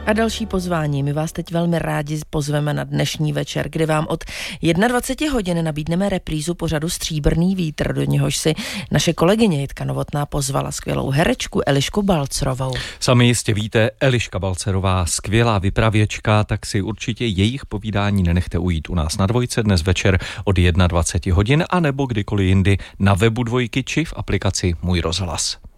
A další pozvání. My vás teď velmi rádi pozveme na dnešní večer, kdy vám od 21 hodin nabídneme reprízu pořadu Stříbrný vítr, do něhož si naše kolegyně Jitka Novotná pozvala skvělou herečku Elišku Balcerovou. Sami jistě víte, Eliška Balcerová, skvělá vypravěčka, tak si určitě jejich povídání nenechte ujít u nás na Dvojce dnes večer od 21 hodin, anebo kdykoliv jindy na webu Dvojky či v aplikaci Můj rozhlas.